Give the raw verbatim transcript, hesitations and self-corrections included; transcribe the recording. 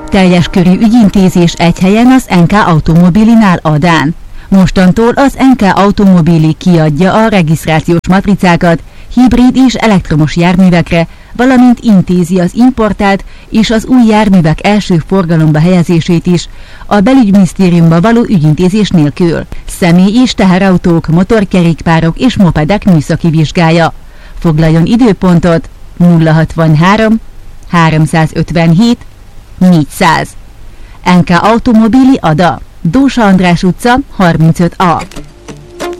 Teljes körű ügyintézés egy helyen az en ká Automobilinál Adán. Mostantól az en ká Automobili kiadja a regisztrációs matricákat hibrid és elektromos járművekre, valamint intézi az importált és az új járművek első forgalomba helyezését is, a belügyminisztériumba való ügyintézés nélkül. Személy- és teherautók, motorkerékpárok és mopedek műszaki vizsgája. Foglaljon időpontot nulla hatvanhárom háromszázötvenhét négyszáz. en ká Automobili Ada, Dósa András utca harmincöt A.